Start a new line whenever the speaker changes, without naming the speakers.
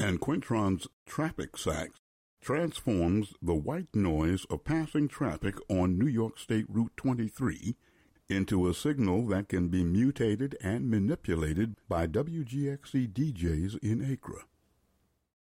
And Quintron's traffic sax transforms the white noise of passing traffic on New York State Route 23 into a signal that can be mutated and manipulated by WGXC DJs in Accra.